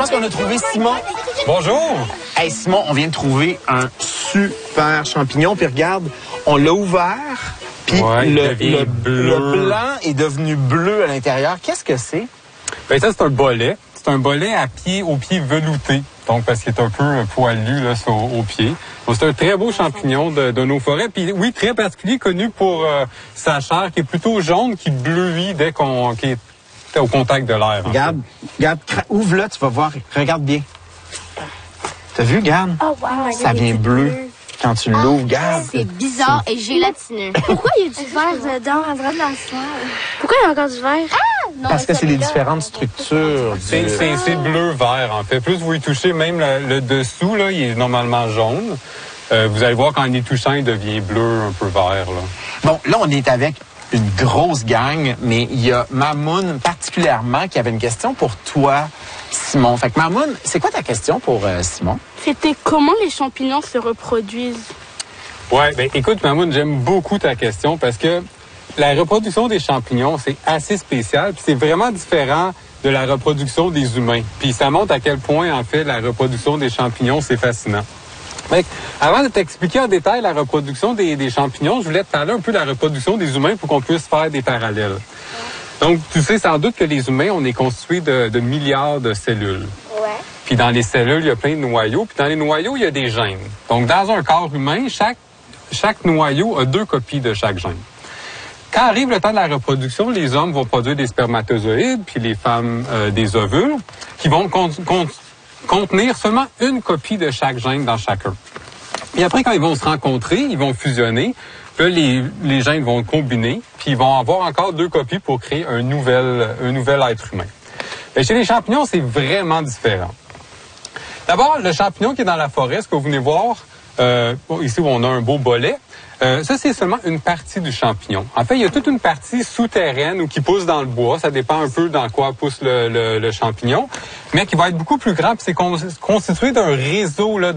pense qu'on a trouvé Simon. Bonjour! Hey Simon, on vient de trouver un super champignon. Puis regarde, on l'a ouvert. Puis Ouais, le blanc est devenu bleu à l'intérieur. Qu'est-ce que c'est? Ben ça, c'est un bolet. C'est un bolet au pied velouté. Donc, parce qu'il est un peu poilu là, au pied. Donc, c'est un très beau champignon de nos forêts. Puis oui, très particulier, connu pour sa chair qui est plutôt jaune, qui bleuit dès qu'il est au contact de l'air. Regarde, ouvre-le, tu vas voir. Regarde bien. T'as vu, regarde? Oh, wow, ça vient bleu. Quand tu l'ouvres, regarde. C'est bizarre et gélatineux. Pourquoi il y a du verre dedans, en vrai, dans le soir? Pourquoi il y a encore du verre? Non, parce que c'est les différentes structures. C'est bleu-vert, en fait. Plus vous y touchez, même le dessous, là, il est normalement jaune. Vous allez voir, quand il est touchant, il devient bleu, un peu vert. Là. Bon, là, on est avec une grosse gang, mais il y a Mamoun particulièrement qui avait une question pour toi, Simon. Fait que Mamoun, c'est quoi ta question pour Simon? C'était comment les champignons se reproduisent? Ouais, ben écoute, Mamoun, j'aime beaucoup ta question parce que la reproduction des champignons, c'est assez spécial, puis c'est vraiment différent de la reproduction des humains. Puis ça montre à quel point, en fait, la reproduction des champignons, c'est fascinant. Fait, avant de t'expliquer en détail la reproduction des champignons, je voulais te parler un peu de la reproduction des humains pour qu'on puisse faire des parallèles. Donc, tu sais sans doute que les humains, on est constitués de milliards de cellules. Ouais. Puis dans les cellules, il y a plein de noyaux. Puis dans les noyaux, il y a des gènes. Donc, dans un corps humain, chaque noyau a 2 copies de chaque gène. Quand arrive le temps de la reproduction, les hommes vont produire des spermatozoïdes, puis les femmes des ovules, qui vont contenir seulement une copie de chaque gène dans chacun. Et après, quand ils vont se rencontrer, ils vont fusionner, puis là, les gènes vont combiner, puis ils vont avoir encore 2 copies pour créer un nouvel être humain. Et chez les champignons, c'est vraiment différent. D'abord, le champignon qui est dans la forêt, ce que vous venez voir, ici où on a un beau bolet, ça, c'est seulement une partie du champignon. En fait, il y a toute une partie souterraine ou qui pousse dans le bois. Ça dépend un peu dans quoi pousse le champignon, mais qui va être beaucoup plus grand. Puis c'est constitué d'un réseau là,